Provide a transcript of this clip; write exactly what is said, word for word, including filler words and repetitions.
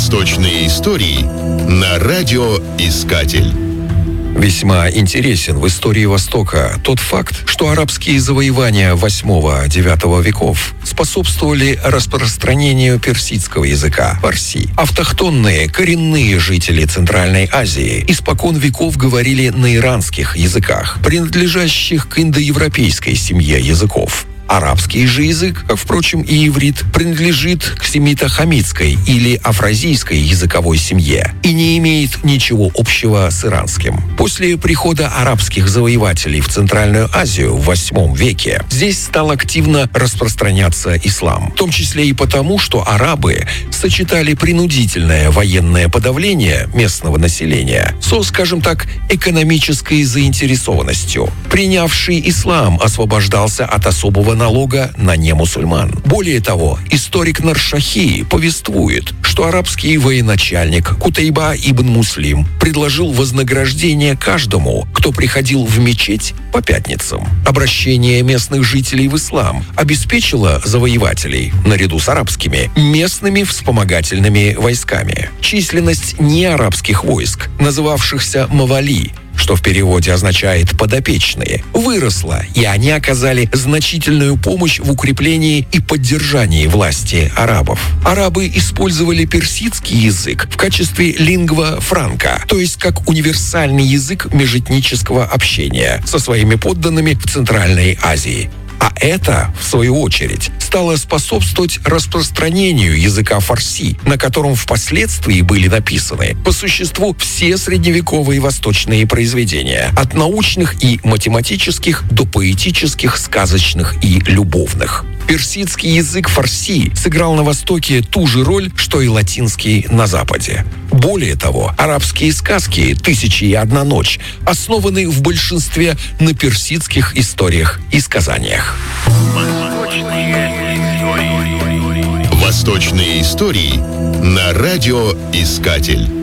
Восточные истории на радиоискатель. Весьма интересен в истории Востока тот факт, что арабские завоевания восьмого-девятого веков способствовали распространению персидского языка фарси. Автохтонные коренные жители Центральной Азии испокон веков говорили на иранских языках, принадлежащих к индоевропейской семье языков. Арабский же язык, как, впрочем, и иврит, принадлежит к семито-хамитской или афразийской языковой семье и не имеет ничего общего с иранским. После прихода арабских завоевателей в Центральную Азию в восьмом веке здесь стал активно распространяться ислам, в том числе и потому, что арабы сочетали принудительное военное подавление местного населения со, скажем так, экономической заинтересованностью. Принявший ислам освобождался от особого налога на немусульман. Более того, историк Наршахи повествует, что арабский военачальник Кутайба ибн Муслим предложил вознаграждение каждому, кто приходил в мечеть по пятницам. Обращение местных жителей в ислам обеспечило завоевателей, наряду с арабскими, местными вспомогательными войсками. Численность неарабских войск, называвшихся мавали, что в переводе означает «подопечные», выросла, и они оказали значительную помощь в укреплении и поддержании власти арабов. Арабы использовали персидский язык в качестве лингва франка, то есть как универсальный язык межэтнического общения со своими подданными в Центральной Азии. А это, в свою очередь, стало способствовать распространению языка фарси, на котором впоследствии были написаны, по существу, все средневековые восточные произведения, от научных и математических до поэтических, сказочных и любовных. Персидский язык фарси сыграл на Востоке ту же роль, что и латинский на Западе. Более того, арабские сказки «Тысяча и одна ночь» основаны в большинстве на персидских историях и сказаниях. Восточные истории на радиоискатель.